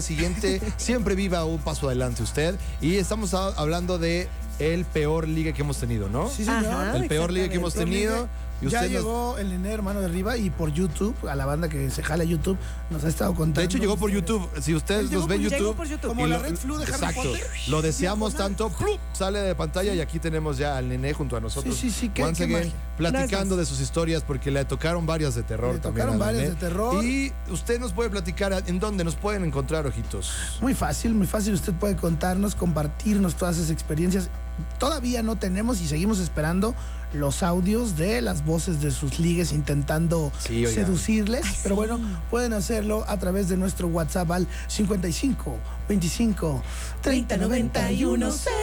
siguiente siempre viva un paso adelante usted. Y estamos hablando de el peor ligue que hemos tenido, ¿no? Sí, señor. Ajá, El peor ligue que hemos tenido. Y Ya usted llegó el Nené Hermano de Arriba y por YouTube, a la banda que se jala YouTube, nos ha estado contando. De hecho, llegó por YouTube. Si ustedes nos ven en llegó YouTube. por YouTube. Como y la Red Flu de Harry exacto, Potter. lo deseamos Diagonal. tanto. ¡Plup! Sale de pantalla y aquí tenemos ya al Nené junto a nosotros. Sí, qué Once again, magia. platicando de sus historias porque le tocaron varias de terror Le también. tocaron al varias Nené. de terror. Y usted nos puede platicar en dónde nos pueden encontrar, ojitos. Muy fácil, muy fácil. Usted puede contarnos, compartirnos todas esas experiencias. Todavía no tenemos y seguimos esperando los audios de las voces de sus ligues intentando Sí, oiga. seducirles. Ay, pero sí. bueno, pueden hacerlo a través de nuestro WhatsApp al 55 25 30 91 00.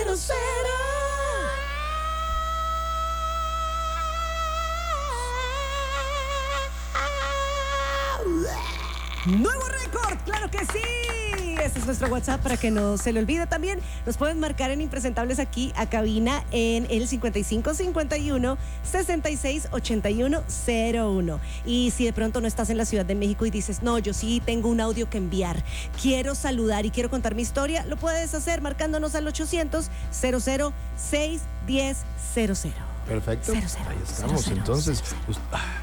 ¡Nuevo récord! ¡Claro que sí! Este es nuestro WhatsApp para que no se le olvide. También nos pueden marcar en Impresentables aquí a cabina en el 5551-668101. Y si de pronto no estás en la Ciudad de México y dices, no, yo sí tengo un audio que enviar, quiero saludar y quiero contar mi historia, lo puedes hacer marcándonos al 800-00-610-00. Perfecto. Cero, cero, Ahí estamos. 00, Entonces, 00.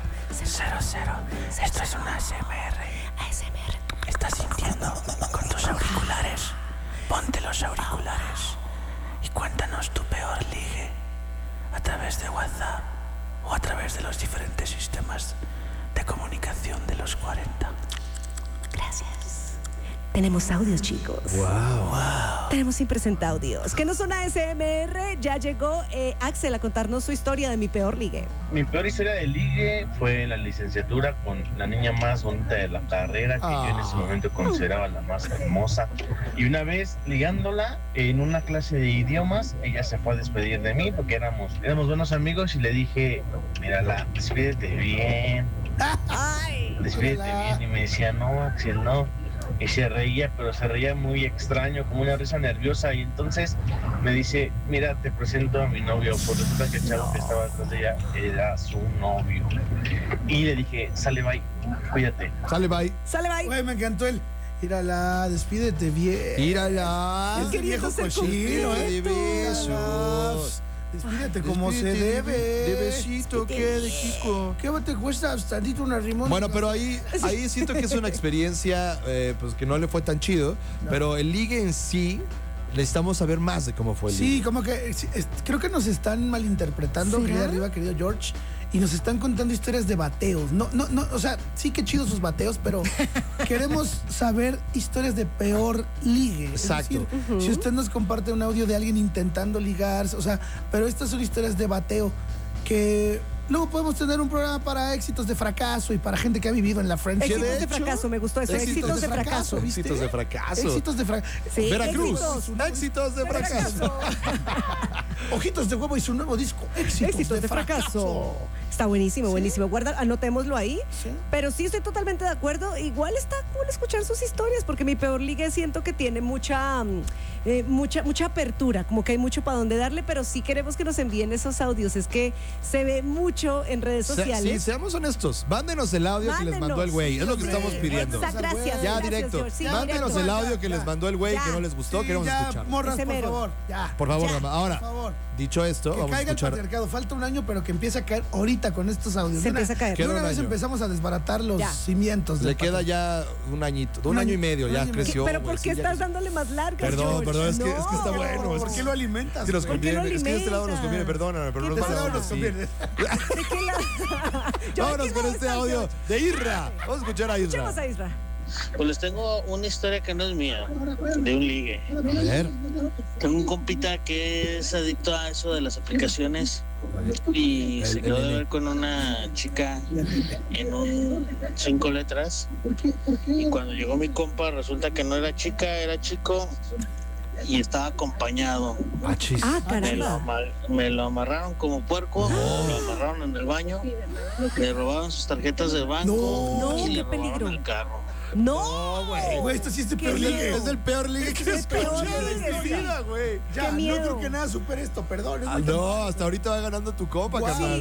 00. Esto es una ASMR. ASMR. Estás sintiendo con tus auriculares. Ponte los auriculares y cuéntanos tu peor ligue a través de WhatsApp o a través de los diferentes sistemas de comunicación de los 40. Gracias. Tenemos audios, chicos. wow. Tenemos Impresentaudios, que no son ASMR. Ya llegó Axel a contarnos su historia de mi peor ligue. Mi peor historia de ligue fue en la licenciatura con la niña más bonita de la carrera, que yo en ese momento consideraba la más hermosa. Y una vez ligándola en una clase de idiomas, ella se fue a despedir de mí porque éramos buenos amigos y le dije, mírala, despídete bien, ¡Ay! despídete bien. Y me decía, no, Axel, no. Y se reía, pero se reía muy extraño, como una risa nerviosa. Y entonces me dice, mira, te presento a mi novio. Pues resulta que el chavo que estaba detrás de ella era su novio. Y le dije, sale, bye, cuídate. Sale, bye. Sale, bye. Güey, me encantó el. Mírala, despídete bien. Mírala. Es de queriendo viejo ser cochino, De besos. Despídete como se Despídete debe. De besito, ¿qué de Kiko? ¿Qué te cuesta tantito una rimón? Bueno, pero ahí siento que es una experiencia pues que no le fue tan chido, pero el ligue en sí necesitamos saber más de cómo fue el Sí, ligue. como que creo que nos están malinterpretando, ¿Será? querida Arriba, querido George, y nos están contando historias de bateos. No, o sea, sí que chidos sus bateos, pero queremos saber historias de peor ligue. Exacto. Es decir, si usted nos comparte un audio de alguien intentando ligarse, o sea, pero estas son historias de bateo que luego podemos tener un programa para éxitos de fracaso y para gente que ha vivido en la friendship. de Éxitos de hecho, fracaso, me gustó eso. Éxitos de fracaso. ¿viste? Éxitos de fracaso. Éxitos de fracaso. Sí, Veracruz, éxitos. éxitos de fracaso. Ojitos de Huevo y su nuevo disco, Éxitos de fracaso. Está buenísimo, buenísimo. Guarda, anotémoslo ahí. Sí. Pero sí estoy totalmente de acuerdo. Igual está cool escuchar sus historias, porque mi peor ligue siento que tiene mucha apertura, como que hay mucho para dónde darle, pero sí queremos que nos envíen esos audios. Es que se ve mucho en redes sociales. Sí, seamos honestos. Mándenos el audio que les mandó el güey. Es lo que Hombre. estamos pidiendo. Exacto, gracias. Ya gracias, directo. George. Sí, Mándenos directo. el audio que Ya. les mandó el güey Ya. que no les gustó. Sí, Queremos ya, escucharlo. morras, Ese por mero. favor. Ya. Por favor, Ya. mamá. Ahora, Por favor. dicho esto, Que vamos a caiga el escuchar. patriarcado. Falta un año, pero que empiece a caer ahorita con estos audios. Se De una- empieza a caer. De Queda una un vez año. empezamos a desbaratar los Ya. cimientos. del Le queda patriarcado. ya un añito, un año y medio, un ya año y medio. creció. Pero güey, ¿por sí, qué ya estás creció. dándole más largas, Perdón, George? perdón, es que está No. bueno. ¿Por qué lo alimentas? Sí nos ¿Por qué conviene, lo es que de este lado nos conviene, alimentas? perdóname, pero ¿Qué nos pasó? vamos Nos así. conviene. ¿De qué lado? Yo Vámonos aquí con voy a este estar, audio George. de Isra. Vamos a escuchar a Isra. Escuchemos a Isra. Pues les tengo una historia que no es mía, de un ligue. A ver. Tengo un compita que es adicto a eso de las aplicaciones y El se quedó de nene. ver con una chica en un 5 letras y cuando llegó mi compa resulta que no era chica, era chico y estaba acompañado. Achis. Ah, Me lo, caramba. me lo amarraron como puerco, lo amarraron en el baño, le robaron sus tarjetas de banco No, y qué le robaron peligro. el carro. No, Güey, esto sí es de Qué peor miedo. ligue. Es el peor ligue que Es el se peor escucha ligue, en mi sí. vida, güey. Ya, Qué no miedo. creo que nada supere esto, perdón. Es Ah, muy no, hasta ahorita va ganando tu copa, Guau. carnal.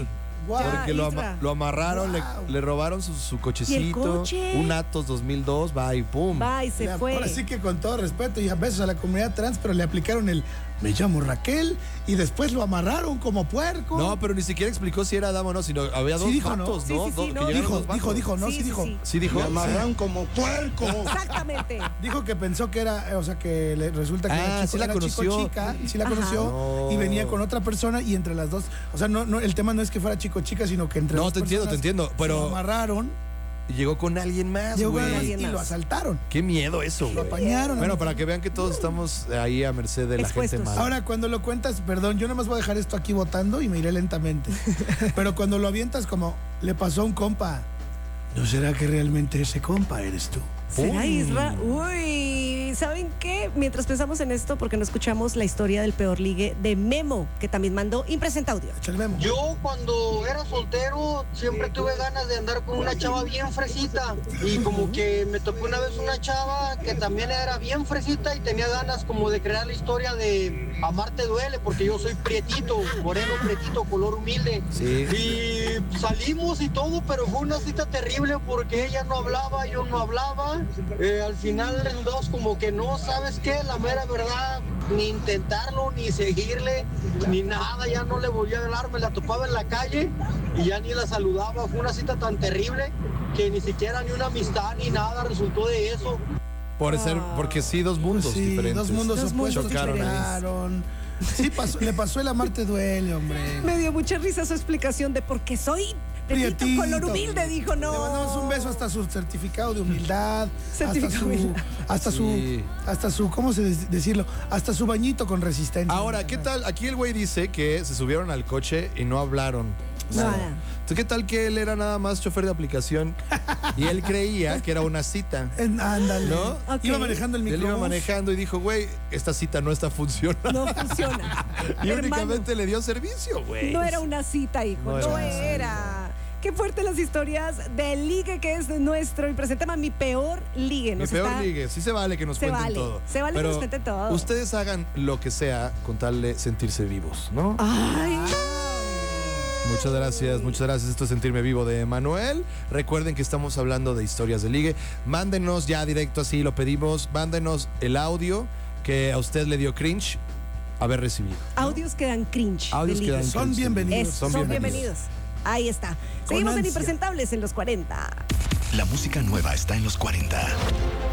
Guau. Porque lo amarraron, Wow. le robaron su cochecito. coche? Un Atos 2002, va y pum. Va y se fue. Ahora sí que con todo respeto y a besos a la comunidad trans, pero le aplicaron el me llamo Raquel y después lo amarraron como puerco. No, pero ni siquiera explicó si era dama o no, sino había Sí dos dijo, ¿no? vatos, Sí, ¿no? sí, sí, Que no. llegaron Dijo, dos vatos. dijo, no, sí, dijo. Sí dijo. Me amarraron como puerco. Exactamente. Dijo que pensó que era, o sea, que resulta que era chico, sí la era conoció. chico-chica, sí la Ajá. conoció No. y venía con otra persona y entre las dos, o sea, no, el tema no es que fuera chico-chica, sino que entre No, dos te entiendo, personas pero- lo amarraron, Llegó con alguien más, llegó güey. alguien y más. lo asaltaron, Qué miedo eso, lo güey. apañaron. Bueno, para que vean que todos estamos ahí a merced de la Expuestos. gente mala. Ahora, cuando lo cuentas, perdón, yo nada más voy a dejar esto aquí votando y me iré lentamente. Pero cuando lo avientas como le pasó a un compa, ¿no será que realmente ese compa eres tú? ¿Será Isra? Uy, ¿saben qué? Mientras pensamos en esto, porque no escuchamos la historia del peor ligue de Memo, que también mandó impresenta audio. Échale Memo. Yo cuando era soltero siempre tuve ganas de andar con una chava bien fresita y como que me tocó una vez una chava que también era bien fresita y tenía ganas como de crear la historia de Amarte duele porque yo soy prietito, moreno prietito, color humilde. Sí. Y salimos y todo, pero fue una cita terrible porque ella no hablaba, yo no hablaba. Al final resultamos como que no, ¿sabes qué? La mera verdad, ni intentarlo, ni seguirle, ni nada, ya no le volví a hablar, me la topaba en la calle y ya ni la saludaba. Fue una cita tan terrible que ni siquiera ni una amistad ni nada resultó de eso. Porque sí, dos mundos Sí, diferentes. dos mundos Dos mundos opuestos chocaron ahí. chocaron. Sí, le pasó el Amarte duele, hombre. Me dio mucha risa su explicación de por qué soy prietito, Prietito. color humilde, dijo, no. Le mandamos un beso hasta su certificado de humildad, Certificado de humildad. Sí. hasta su, ¿cómo se decirlo? Hasta su bañito con resistencia. Ahora, ¿qué tal? Aquí el güey dice que se subieron al coche y no hablaron. Nada. Entonces, ¿qué tal que él era nada más chofer de aplicación y él creía que era una cita? Ándale. ¿No? Ok. Iba manejando el Él microbús. iba manejando y dijo, güey, esta cita no está funcionando. No funciona. Y Hermano, únicamente le dio servicio, güey. no era una cita, hijo, No no, era una era. Qué fuerte las historias del ligue que es nuestro impresente tema, mi peor ligue. Mi Nos peor está- ligue. Sí se vale que nos Se cuenten vale, todo. se vale que Pero nos cuenten todo. ustedes hagan lo que sea con tal de sentirse vivos, ¿no? Ay, Muchas gracias. Esto es Sentirme Vivo de Manuel. Recuerden que estamos hablando de historias de ligue. Mándenos ya directo así, lo pedimos. Mándenos el audio que a usted le dio cringe haber recibido. audios que dan cringe. Audios de que ligue. dan Son cringe. bienvenidos. Son bienvenidos. Ahí está. Seguimos en ansia. Impresentables en los 40. La música nueva está en los 40.